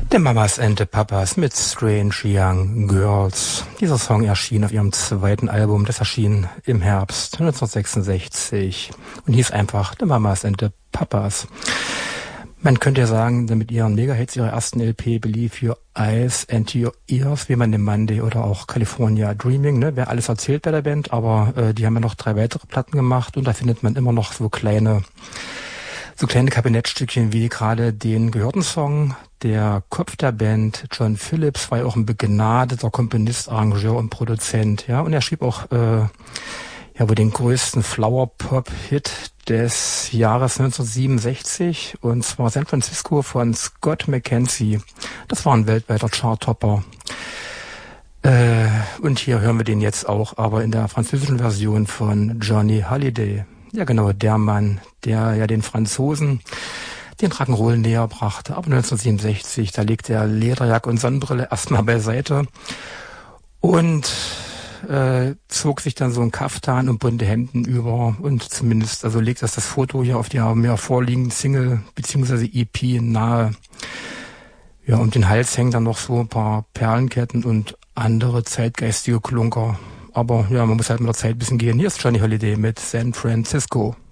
The Mamas and the Papas mit Strange Young Girls. Dieser Song erschien auf ihrem zweiten Album, das erschien im Herbst 1966 und hieß einfach The Mamas and the Papas. Man könnte ja sagen, mit ihren Mega-Hits ihrer ersten LP Believe Your Eyes and Your Ears, wie man im Monday oder auch California Dreaming, ne, wäre alles erzählt bei der Band, aber die haben ja noch 3 weitere Platten gemacht und da findet man immer noch so kleine Kabinettstückchen wie gerade den gehörten Song. Der Kopf der Band, John Phillips, war ja auch ein begnadeter Komponist, Arrangeur und Produzent, ja, und er schrieb auch wohl den größten Flower-Pop-Hit des Jahres 1967, und zwar San Francisco von Scott McKenzie. Das war ein weltweiter Chart-Topper. Und hier hören wir den jetzt auch, aber in der französischen Version von Johnny Hallyday. Ja genau, der Mann, der ja den Franzosen den Rock'n'Roll näher brachte. Aber 1967, da legte er Lederjacke und Sonnenbrille erstmal beiseite und zog sich dann so ein Kaftan und bunte Hemden über und zumindest, also legt das Foto hier auf die mir vorliegenden Single bzw. EP nahe. Ja, um den Hals hängen dann noch so ein paar Perlenketten und andere zeitgeistige Klunker. Aber ja, man muss halt mit der Zeit ein bisschen gehen. Hier ist Johnny Hallyday mit San Francisco.